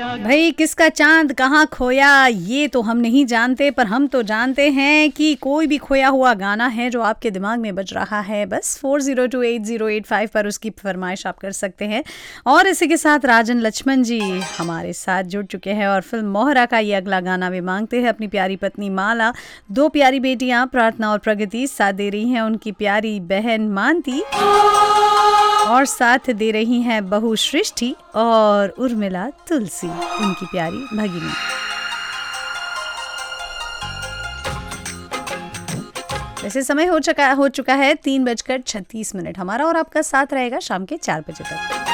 भाई किसका चांद कहाँ खोया ये तो हम नहीं जानते, पर हम तो जानते हैं कि कोई भी खोया हुआ गाना है जो आपके दिमाग में बज रहा है, बस 402808 पर उसकी फरमाइश आप कर सकते हैं। और इसी के साथ राजन लक्ष्मण जी हमारे साथ जुड़ चुके हैं और फिल्म मोहरा का ये अगला गाना भी मांगते हैं। अपनी प्यारी पत्नी माला, दो प्यारी बेटियां प्रार्थना और प्रगति, साथ दे रही हैं उनकी प्यारी बहन मानती, और साथ दे रही हैं बहू सृष्टि और उर्मिला तुलसी, उनकी प्यारी भगिनी। वैसे समय हो चुका है 3:36। हमारा और आपका साथ रहेगा शाम के 4 बजे तक।